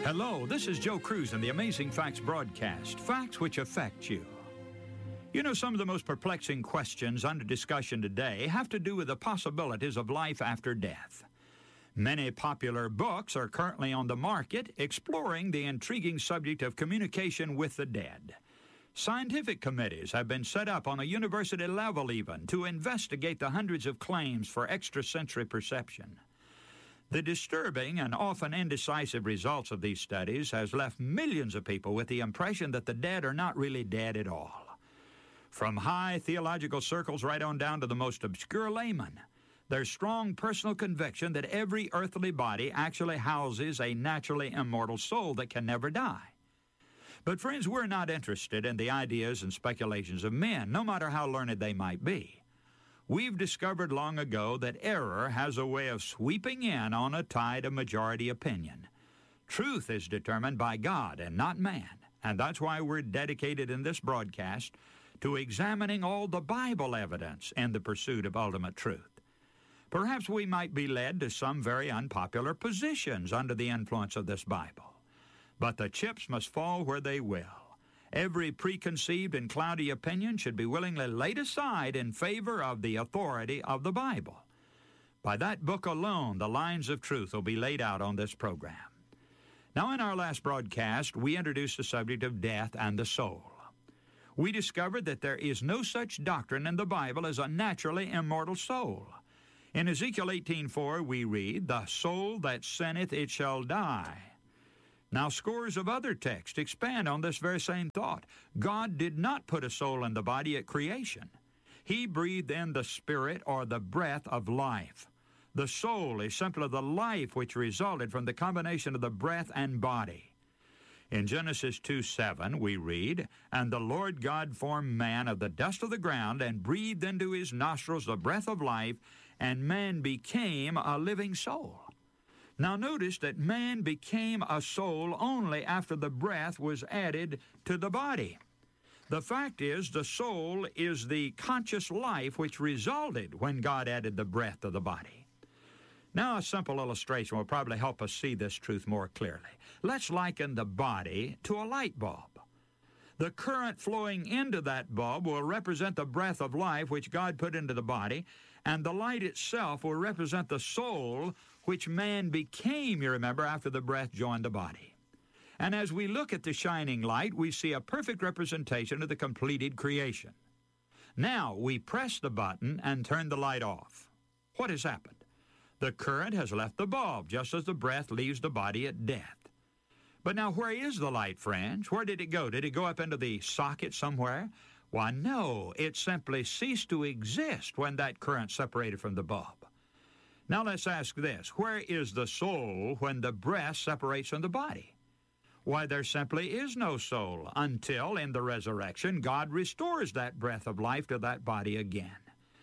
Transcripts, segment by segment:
Hello, this is Joe Cruz in the Amazing Facts broadcast, facts which affect you. You know, some of the most perplexing questions under discussion today have to do with the possibilities of life after death. Many popular books are currently on the market exploring the intriguing subject of communication with the dead. Scientific committees have been set up on a university level even to investigate the hundreds of claims for extrasensory perception. The disturbing and often indecisive results of these studies has left millions of people with the impression that the dead are not really dead at all. From high theological circles right on down to the most obscure layman, there's strong personal conviction that every earthly body actually houses a naturally immortal soul that can never die. But friends, we're not interested in the ideas and speculations of men, no matter how learned they might be. We've discovered long ago that error has a way of sweeping in on a tide of majority opinion. Truth is determined by God and not man, and that's why we're dedicated in this broadcast to examining all the Bible evidence in the pursuit of ultimate truth. Perhaps we might be led to some very unpopular positions under the influence of this Bible. But the chips must fall where they will. Every preconceived and cloudy opinion should be willingly laid aside in favor of the authority of the Bible. By that book alone, the lines of truth will be laid out on this program. Now, in our last broadcast, we introduced the subject of death and the soul. We discovered that there is no such doctrine in the Bible as a naturally immortal soul. In Ezekiel 18:4, we read, "The soul that sinneth, it shall die." Now, scores of other texts expand on this very same thought. God did not put a soul in the body at creation. He breathed in the spirit or the breath of life. The soul is simply the life which resulted from the combination of the breath and body. In Genesis 2:7, we read, "And the Lord God formed man of the dust of the ground and breathed into his nostrils the breath of life, and man became a living soul." Now notice that man became a soul only after the breath was added to the body. The fact is, the soul is the conscious life which resulted when God added the breath to the body. Now a simple illustration will probably help us see this truth more clearly. Let's liken the body to a light bulb. The current flowing into that bulb will represent the breath of life which God put into the body, and the light itself will represent the soul which man became, you remember, after the breath joined the body. And as we look at the shining light, we see a perfect representation of the completed creation. Now we press the button and turn the light off. What has happened? The current has left the bulb, just as the breath leaves the body at death. But now where is the light, friends? Where did it go? Did it go up into the socket somewhere? Why, no, it simply ceased to exist when that current separated from the bulb. Now let's ask this. Where is the soul when the breath separates from the body? Why, there simply is no soul until, in the resurrection, God restores that breath of life to that body again.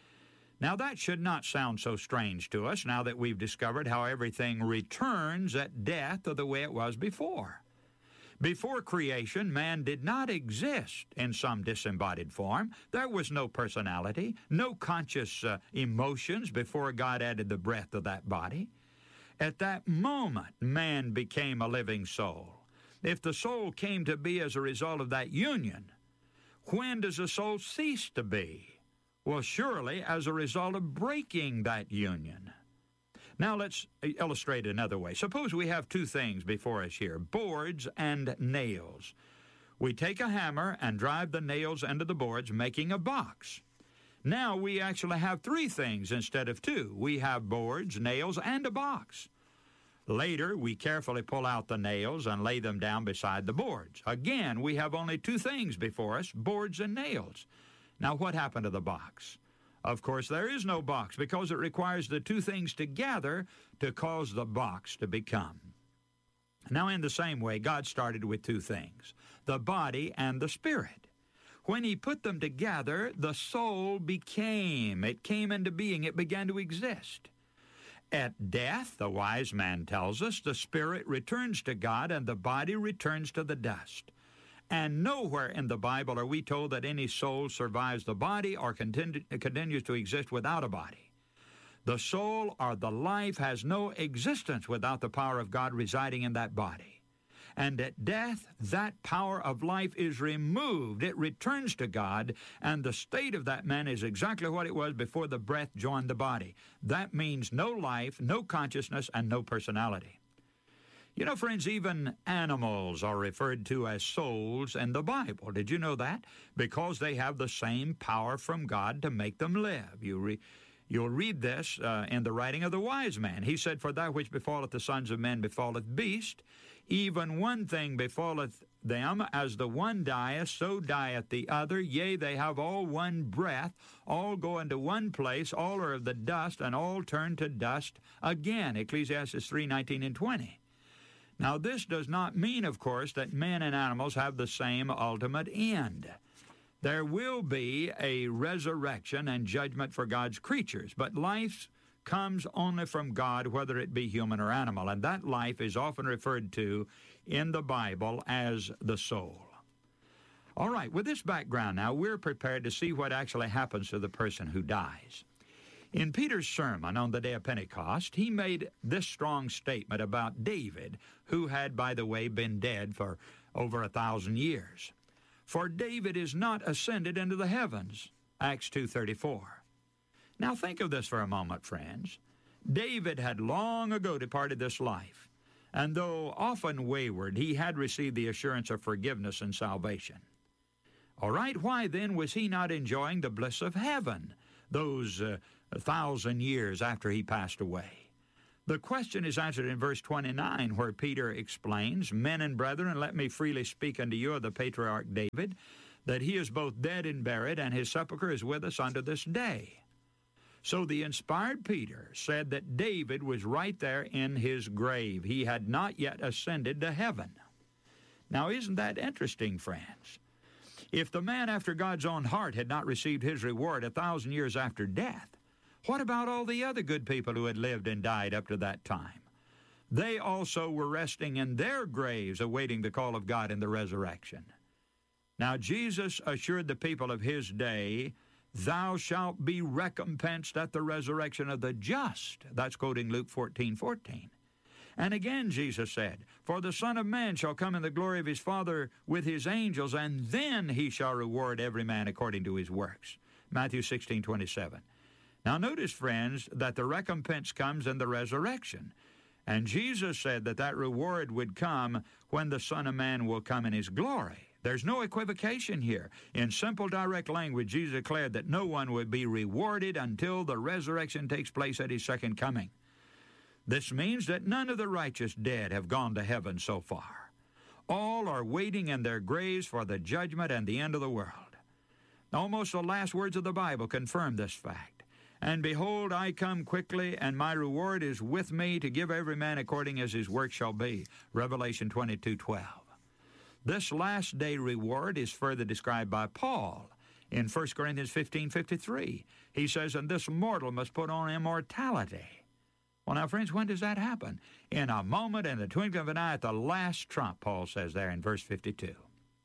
Now that should not sound so strange to us now that we've discovered how everything returns at death to the way it was before. Before creation, man did not exist in some disembodied form. There was no personality, no conscious emotions before God added the breath to that body. At that moment, man became a living soul. If the soul came to be as a result of that union, when does the soul cease to be? Well, surely as a result of breaking that union. Now let's illustrate it another way. Suppose we have two things before us here, boards and nails. We take a hammer and drive the nails into the boards, making a box. Now we actually have three things instead of two. We have boards, nails, and a box. Later, we carefully pull out the nails and lay them down beside the boards. Again, we have only two things before us, boards and nails. Now, what happened to the box? Of course, there is no box because it requires the two things together to cause the box to become. Now, in the same way, God started with two things, the body and the spirit. When he put them together, the soul became. It came into being. It began to exist. At death, the wise man tells us, the spirit returns to God and the body returns to the dust. And nowhere in the Bible are we told that any soul survives the body or continues to exist without a body. The soul or the life has no existence without the power of God residing in that body. And at death, that power of life is removed. It returns to God, and the state of that man is exactly what it was before the breath joined the body. That means no life, no consciousness, and no personality. You know, friends, even animals are referred to as souls in the Bible. Did you know that? Because they have the same power from God to make them live. You'll read this in the writing of the wise man. He said, "For that which befalleth the sons of men befalleth beast, even one thing befalleth them, as the one dieth, so dieth the other. Yea, they have all one breath, all go into one place, all are of the dust, and all turn to dust again." Ecclesiastes 3:19 and 20. Now, this does not mean, of course, that men and animals have the same ultimate end. There will be a resurrection and judgment for God's creatures, but life comes only from God, whether it be human or animal, and that life is often referred to in the Bible as the soul. All right, with this background now, we're prepared to see what actually happens to the person who dies. In Peter's sermon on the day of Pentecost, he made this strong statement about David, who had, by the way, been dead for over 1,000 years. "For David is not ascended into the heavens," Acts 2:34. Now think of this for a moment, friends. David had long ago departed this life, and though often wayward, he had received the assurance of forgiveness and salvation. All right, why then was he not enjoying the bliss of heaven those 1,000 years after he passed away? The question is answered in verse 29, where Peter explains, "Men and brethren, let me freely speak unto you of the patriarch David, that he is both dead and buried, and his sepulchre is with us unto this day." So the inspired Peter said that David was right there in his grave. He had not yet ascended to heaven. Now, isn't that interesting, friends? If the man after God's own heart had not received his reward 1,000 years after death, what about all the other good people who had lived and died up to that time? They also were resting in their graves, awaiting the call of God in the resurrection. Now, Jesus assured the people of his day, "Thou shalt be recompensed at the resurrection of the just." That's quoting Luke 14:14. And again Jesus said, "For the Son of Man shall come in the glory of his Father with his angels, and then he shall reward every man according to his works." Matthew 16:27. Now notice, friends, that the recompense comes in the resurrection. And Jesus said that that reward would come when the Son of Man will come in his glory. There's no equivocation here. In simple, direct language, Jesus declared that no one would be rewarded until the resurrection takes place at his second coming. This means that none of the righteous dead have gone to heaven so far. All are waiting in their graves for the judgment and the end of the world. Almost the last words of the Bible confirm this fact. "And behold, I come quickly, and my reward is with me to give every man according as his work shall be." Revelation 22:12. This last day reward is further described by Paul in 1 Corinthians 15:53. He says, "And this mortal must put on immortality." Well, now, friends, when does that happen? In a moment, in the twinkling of an eye, at the last trump, Paul says there in verse 52.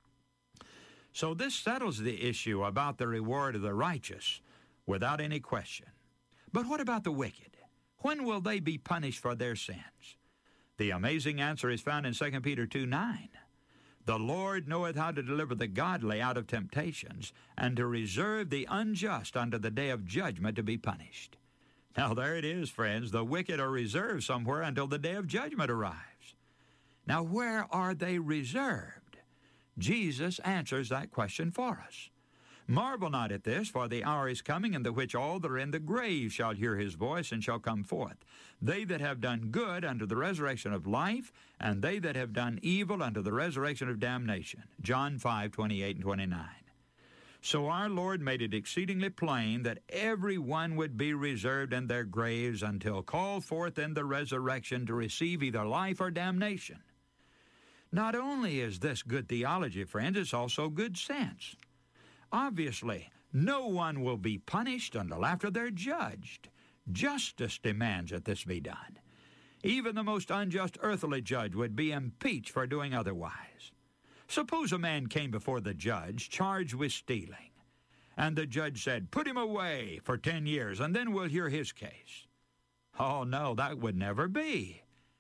So this settles the issue about the reward of the righteous without any question. But what about the wicked? When will they be punished for their sins? The amazing answer is found in 2 Peter 2:9. "The Lord knoweth how to deliver the godly out of temptations, and to reserve the unjust unto the day of judgment to be punished." Now there it is, friends. The wicked are reserved somewhere until the day of judgment arrives. Now where are they reserved? Jesus answers that question for us. "Marvel not at this, for the hour is coming in the which all that are in the grave shall hear his voice and shall come forth. They that have done good unto the resurrection of life, and they that have done evil unto the resurrection of damnation." John 5:28 and 29. So our Lord made it exceedingly plain that everyone would be reserved in their graves until called forth in the resurrection to receive either life or damnation. Not only is this good theology, friends, it's also good sense. Obviously, no one will be punished until after they're judged. Justice demands that this be done. Even the most unjust earthly judge would be impeached for doing otherwise. Suppose a man came before the judge charged with stealing, and the judge said, "Put him away for 10 years, and then we'll hear his case." Oh, no, that would never be.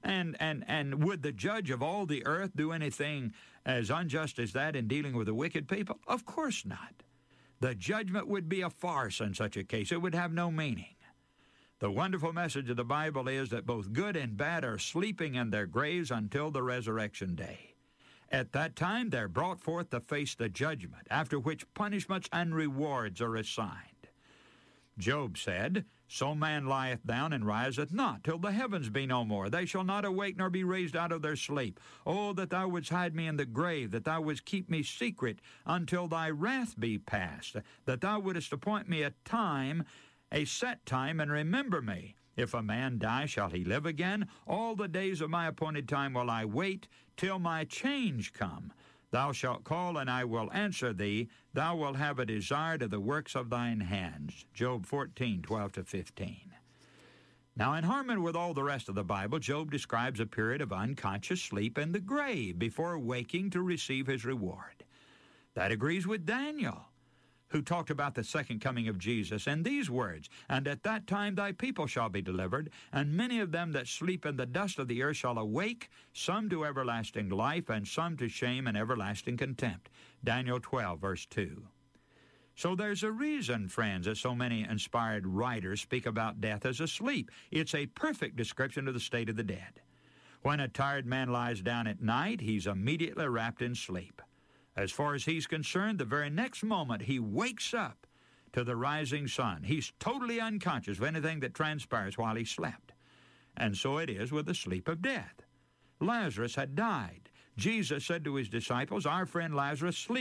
And would the judge of all the earth do anything as unjust as that in dealing with the wicked people? Of course not. The judgment would be a farce in such a case. It would have no meaning. The wonderful message of the Bible is that both good and bad are sleeping in their graves until the resurrection day. At that time, they're brought forth to face the judgment, after which punishments and rewards are assigned. Job said, "So man lieth down and riseth not, till the heavens be no more. They shall not awake nor be raised out of their sleep. Oh, that thou wouldst hide me in the grave, that thou wouldst keep me secret until thy wrath be past, that thou wouldst appoint me a time, a set time, and remember me. If a man die, shall he live again? All the days of my appointed time will I wait, till my change come. Thou shalt call, and I will answer thee. Thou wilt have a desire to the works of thine hands." Job 14:12-15. Now, in harmony with all the rest of the Bible, Job describes a period of unconscious sleep in the grave before waking to receive his reward. That agrees with Daniel, who talked about the second coming of Jesus in these words, "And at that time thy people shall be delivered, and many of them that sleep in the dust of the earth shall awake, some to everlasting life, and some to shame and everlasting contempt." Daniel 12, verse 2. So there's a reason, friends, that so many inspired writers speak about death as asleep. It's a perfect description of the state of the dead. When a tired man lies down at night, he's immediately wrapped in sleep. As far as he's concerned, the very next moment he wakes up to the rising sun. He's totally unconscious of anything that transpires while he slept. And so it is with the sleep of death. Lazarus had died. Jesus said to his disciples, "Our friend Lazarus sleeps."